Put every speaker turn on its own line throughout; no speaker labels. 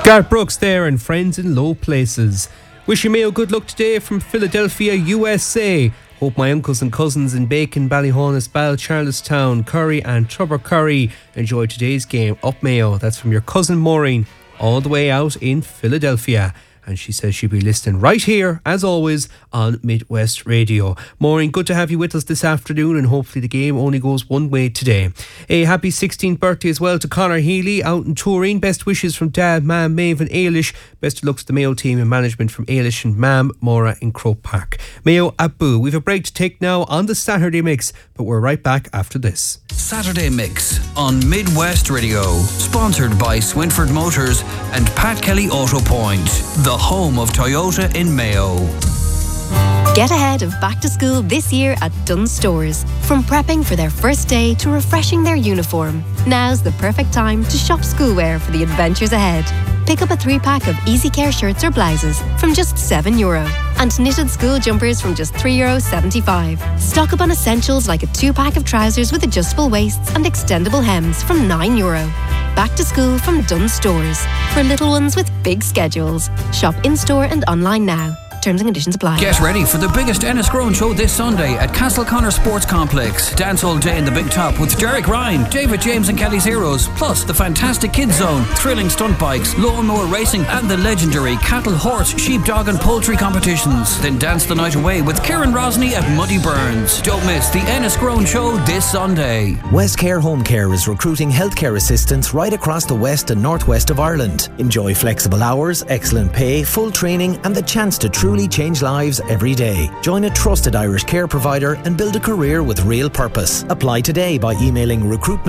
Garth Brooks there and Friends in Low Places. Wish you Mayo good luck today from Philadelphia, USA. Hope my uncles and cousins in Bacon, Ballyhonus, Bal, Charlestown, Curry and Tubbercurry enjoy today's game. Up Mayo. That's from your cousin Maureen, all the way out in Philadelphia. And she says she'll be listening right here, as always, on Midwest Radio. Maureen, good to have you with us this afternoon, and hopefully the game only goes one way today. A happy 16th birthday as well to Conor Healy out in Turin. Best wishes from Dad, Mam, Maeve and Ailish. Best of luck to the Mayo team and management from Ailish and Mam, Maura in Croke Park. Mayo at Boo. We've a break to take now on the Saturday Mix, but we're right back after this.
Saturday Mix on Midwest Radio, sponsored by Swinford Motors and Pat Kelly Auto Point, the home of Toyota in Mayo.
Get ahead of back to school this year at Dunnes Stores. From prepping for their first day to refreshing their uniform, now's the perfect time to shop schoolwear for the adventures ahead. Pick up a 3-pack of Easy Care shirts or blouses from just €7 and knitted school jumpers from just €3.75. Stock up on essentials like a 2-pack of trousers with adjustable waists and extendable hems from €9. Back to school from Dunnes Stores. For little ones with big schedules. Shop in-store and online now. Terms and conditions apply.
Get ready for the biggest Enniscrone show this Sunday at Castleconnor Sports Complex. Dance all day in the Big Top with Derek Ryan, David James and Kelly's Heroes, plus the fantastic Kids Zone, thrilling stunt bikes, lawnmower racing and the legendary cattle, horse, sheep, dog and poultry competitions. Then dance the night away with Kieran Rosny at Muddy Burns. Don't miss the Enniscrone show this Sunday.
Westcare Home Care is recruiting healthcare assistants right across the west and northwest of Ireland. Enjoy flexible hours, excellent pay, full training and the chance to truly change lives every day. Join a trusted Irish care provider and build a career with real purpose. Apply today by emailing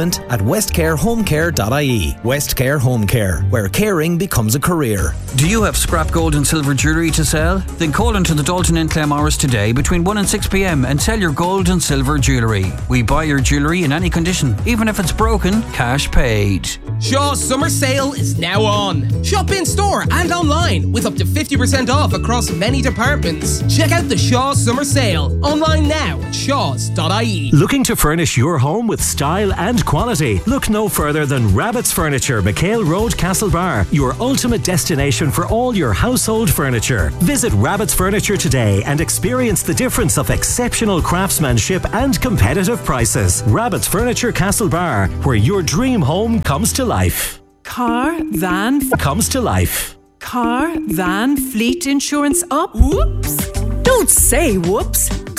recruitment@westcarehomecare.ie. Westcare Home Care, where caring becomes a career.
Do you have scrap gold and silver jewellery to sell? Then call into the Dalton in Claremorris today between 1 and 6 p.m. and sell your gold and silver jewellery. We buy your jewellery in any condition, even if it's broken, cash paid.
Shaw's summer sale is now on. Shop in store and online with up to 50% off across many departments. Check out the Shaw's summer sale online now at shaws.ie.
Looking to furnish your home with style and quality? Look no further than Rabbit's Furniture, McHale Road, Castlebar, your ultimate destination for all your household furniture. Visit Rabbit's Furniture today and experience the difference of exceptional craftsmanship and competitive prices. Rabbit's Furniture, Castlebar, where your dream home comes to life.
Car, van,
comes to life.
Car, van, fleet insurance up. Whoops! Don't say whoops.